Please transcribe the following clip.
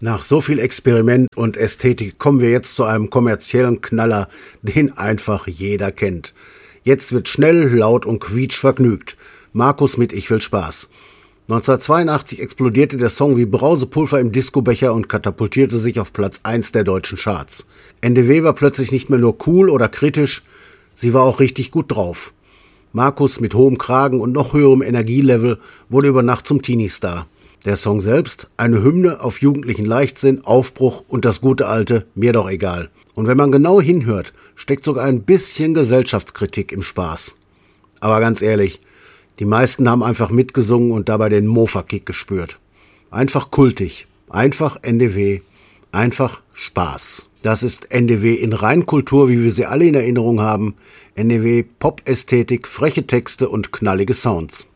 Nach so viel Experiment und Ästhetik kommen wir jetzt zu einem kommerziellen Knaller, den einfach jeder kennt. Jetzt wird schnell, laut und quietschvergnügt. Markus mit Ich will Spaß. 1982 explodierte der Song wie Brausepulver im Discobecher und katapultierte sich auf Platz 1 der deutschen Charts. NDW war plötzlich nicht mehr nur cool oder kritisch, sie war auch richtig gut drauf. Markus mit hohem Kragen und noch höherem Energielevel wurde über Nacht zum Teenie-Star. Der Song selbst, eine Hymne auf jugendlichen Leichtsinn, Aufbruch und das gute alte Mir doch egal. Und wenn man genau hinhört, steckt sogar ein bisschen Gesellschaftskritik im Spaß. Aber ganz ehrlich, die meisten haben einfach mitgesungen und dabei den Mofa-Kick gespürt. Einfach kultig, einfach NDW, einfach Spaß. Das ist NDW in Reinkultur, wie wir sie alle in Erinnerung haben. NDW, Pop-Ästhetik, freche Texte und knallige Sounds.